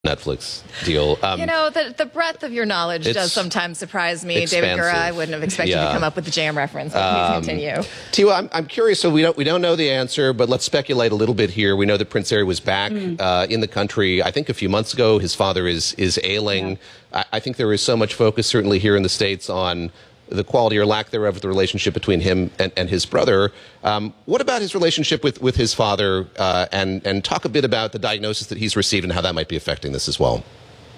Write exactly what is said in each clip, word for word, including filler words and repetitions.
Netflix deal. Um, you know, the, the breadth of your knowledge does sometimes surprise me. Expansive. David Gura, I wouldn't have expected yeah. you to come up with the Jam reference, but um, please continue. Tiwa, I'm, I'm curious, so we don't, we don't know the answer, but let's speculate a little bit here. We know that Prince Harry was back mm. uh, in the country, I think a few months ago. His father is, is ailing. Yeah. I, I think there is so much focus, certainly here in the States, on the quality or lack thereof of the relationship between him and, and his brother. Um, what about his relationship with, with his father? Uh, and, and talk a bit about the diagnosis that he's received and how that might be affecting this as well.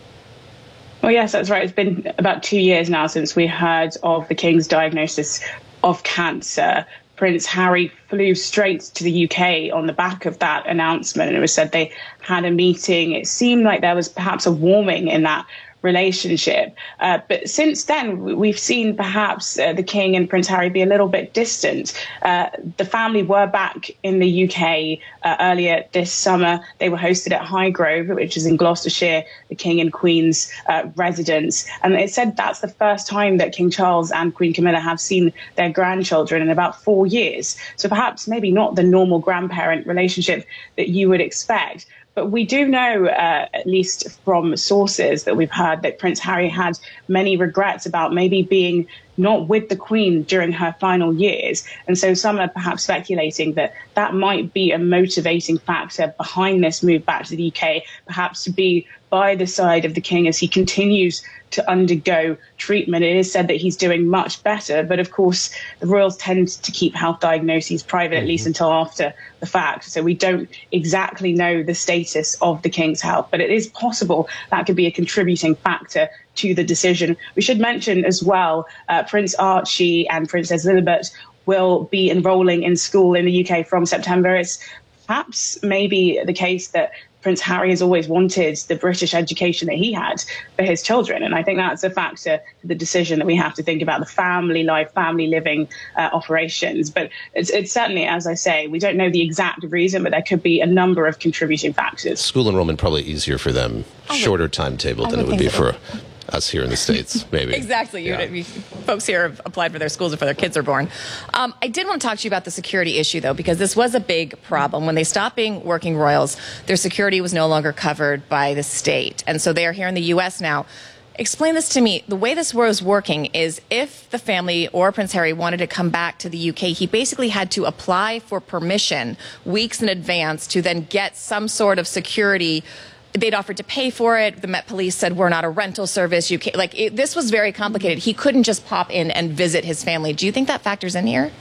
Well, yes, that's right. It's been about two years now since we heard of the King's diagnosis of cancer. Prince Harry flew straight to the U K on the back of that announcement, and it was said they had a meeting. It seemed like there was perhaps a warming in that relationship. Uh, but since then, we've seen perhaps uh, the King and Prince Harry be a little bit distant. Uh, the family were back in the U K uh, earlier this summer. They were hosted at Highgrove, which is in Gloucestershire, the King and Queen's uh, residence. And it said that's the first time that King Charles and Queen Camilla have seen their grandchildren in about four years. So perhaps maybe not the normal grandparent relationship that you would expect. But we do know, uh, at least from sources that we've heard, that Prince Harry had many regrets about maybe being not with the Queen during her final years. And so some are perhaps speculating that that might be a motivating factor behind this move back to the U K, perhaps to be by the side of the King as he continues to undergo treatment. It is said that he's doing much better, but of course the royals tend to keep health diagnoses private, at least until after the fact. So we don't exactly know the status of the King's health, but it is possible that could be a contributing factor to the decision. We should mention as well, uh, Prince Archie and Princess Lilibet will be enrolling in school in the U K from September. It's perhaps maybe the case that Prince Harry has always wanted the British education that he had for his children. And I think that's a factor to the decision that we have to think about the family life, family living uh, operations. But it's, it's certainly, as I say, we don't know the exact reason, but there could be a number of contributing factors. School enrollment probably easier for them, would, shorter timetable than it would be for us here in the States, maybe. Exactly. Yeah. You, folks here have applied for their schools before their kids are born. Um, I did want to talk to you about the security issue, though, because this was a big problem. When they stopped being working royals, their security was no longer covered by the state. And so they are here in the U S now. Explain this to me. The way this was working is if the family or Prince Harry wanted to come back to the U K, he basically had to apply for permission weeks in advance to then get some sort of security. They'd offered to pay for it. The Met Police said, we're not a rental service. You can't, like, it, this was very complicated. He couldn't just pop in and visit his family. Do you think that factors in here?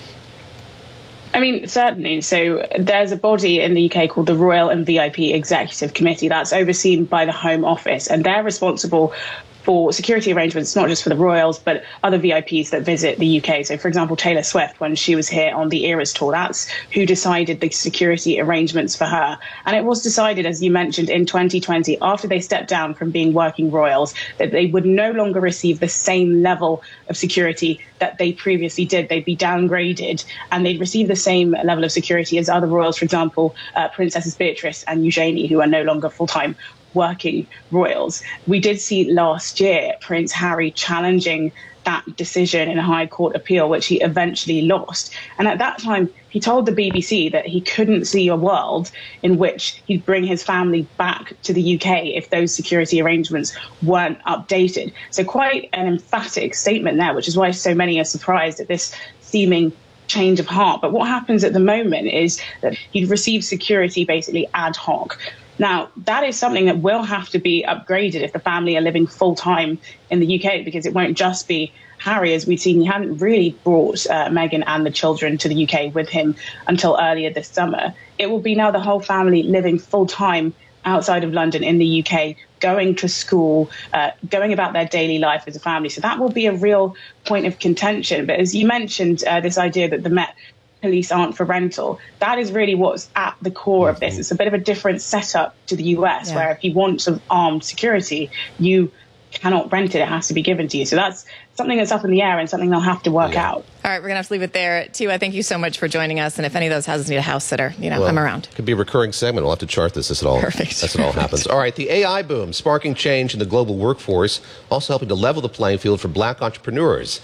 I mean, certainly. So there's a body in the U K called the Royal and V I P Executive Committee that's overseen by the Home Office, and they're responsible for security arrangements, not just for the royals, but other V I Ps that visit the U K. So, for example, Taylor Swift, when she was here on the Eras tour, that's who decided the security arrangements for her. And it was decided, as you mentioned, in twenty twenty, after they stepped down from being working royals, that they would no longer receive the same level of security that they previously did. They'd be downgraded, and they'd receive the same level of security as other royals, for example, uh, Princesses Beatrice and Eugenie, who are no longer full-time working royals. We did see last year Prince Harry challenging that decision in a High Court appeal, which he eventually lost. And at that time, he told the B B C that he couldn't see a world in which he'd bring his family back to the U K if those security arrangements weren't updated. So quite an emphatic statement there, which is why so many are surprised at this seeming change of heart. But what happens at the moment is that he'd receive security basically ad hoc. Now, that is something that will have to be upgraded if the family are living full-time in the U K, because it won't just be Harry. As we've seen, he hadn't really brought uh, Meghan and the children to the U K with him until earlier this summer. It will be now the whole family living full-time outside of London in the U K, going to school, uh, going about their daily life as a family. So that will be a real point of contention. But as you mentioned, uh, this idea that the Met Police aren't for rental, that is really what's at the core of this. It's a bit of a different setup to the U S, yeah. where if you want some armed security, you cannot rent it. It has to be given to you. So that's something that's up in the air and something they'll have to work yeah. out. All right, we're going to have to leave it there. Tiwa, thank you so much for joining us. And if any of those houses need a house sitter, you know, well, I'm around. Could be a recurring segment. We'll have to chart this as it all, Perfect. as it all happens. All right, the A I boom, sparking change in the global workforce, also helping to level the playing field for black entrepreneurs.